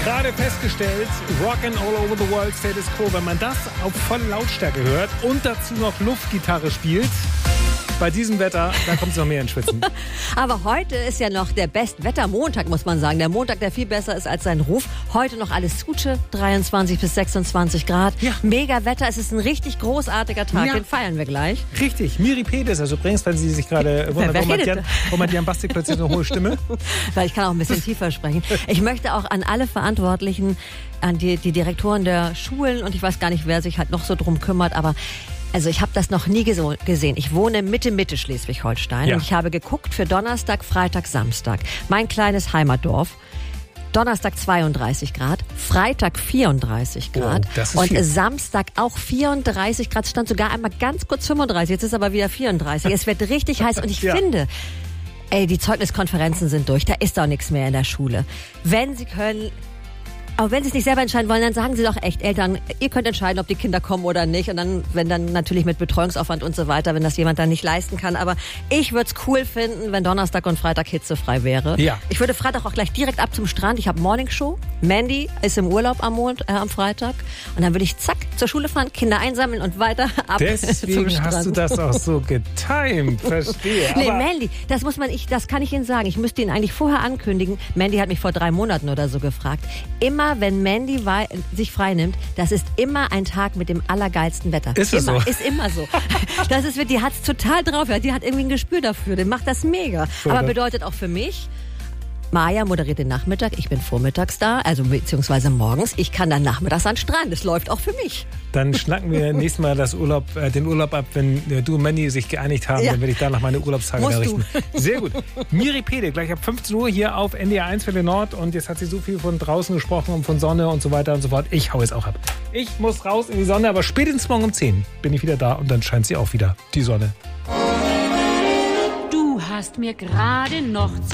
Gerade festgestellt, Rockin' All Over the World Status Quo, wenn man das auf volle Lautstärke hört und dazu noch Luftgitarre spielt, bei diesem Wetter, da kommt es noch mehr ins Schwitzen. Aber heute ist ja noch der Bestwettermontag, muss man sagen. Der Montag, der viel besser ist als sein Ruf. Heute noch alles Suche, 23 bis 26 Grad. Ja. Mega Wetter, es ist ein richtig großartiger Tag, Ja. Den feiern wir gleich. Richtig, Miri Pedes, also übrigens, wenn Sie sich gerade wundern, warum hat Jan Bastik plötzlich eine hohe Stimme? Weil ich kann auch ein bisschen tiefer sprechen. Ich möchte auch an alle Verantwortlichen, an die Direktoren der Schulen und ich weiß gar nicht, wer sich halt noch so drum kümmert, aber also ich habe das noch nie gesehen. Ich wohne Mitte Schleswig-Holstein Ja. und ich habe geguckt für Donnerstag, Freitag, Samstag. Mein kleines Heimatdorf. Donnerstag 32 Grad, Freitag 34 Grad das ist und viel. Samstag auch 34 Grad, stand sogar einmal ganz kurz 35, jetzt ist aber wieder 34. Es wird richtig heiß und ich Ja. finde, die Zeugniskonferenzen sind durch, da ist doch nichts mehr in der Schule. Wenn Sie können, auch wenn Sie es nicht selber entscheiden wollen, dann sagen Sie doch echt, Eltern, ihr könnt entscheiden, ob die Kinder kommen oder nicht. Und dann, wenn dann natürlich mit Betreuungsaufwand und so weiter, wenn das jemand dann nicht leisten kann. Aber ich würde es cool finden, wenn Donnerstag und Freitag hitzefrei wäre. Ja. Ich würde Freitag auch gleich direkt ab zum Strand. Ich habe Morningshow. Mandy ist im Urlaub am Freitag. Und dann würde ich zack zur Schule fahren, Kinder einsammeln und weiter ab zum Deswegen Strand. hast du das auch so getimed, verstehe. Nee, Aber Mandy, das kann ich Ihnen sagen. Ich müsste ihn eigentlich vorher ankündigen. Mandy hat mich vor 3 Monaten oder so gefragt. Immer, wenn Mandy sich freinimmt, das ist immer ein Tag mit dem allergeilsten Wetter. Ist es immer, so? Ist immer so. Die hat's total drauf. Ja, die hat irgendwie ein Gespür dafür. Die macht das mega. So, Aber bedeutet auch für mich, Maja moderiert den Nachmittag, ich bin vormittags da, also beziehungsweise morgens. Ich kann dann nachmittags an den Strand. Es läuft auch für mich. dann schnacken wir nächstes Mal den Urlaub ab, wenn du und Mandy sich geeinigt haben, Ja. dann werde ich danach meine Urlaubstage Musst errichten. du. Sehr gut. Miri Pede, gleich ab 15 Uhr hier auf NDR 1 für den Nord und jetzt hat sie so viel von draußen gesprochen und von Sonne und so weiter und so fort. Ich hau jetzt auch ab. Ich muss raus in die Sonne, aber spätestens morgen um 10 bin ich wieder da und dann scheint sie auch wieder, die Sonne. Du hast mir gerade noch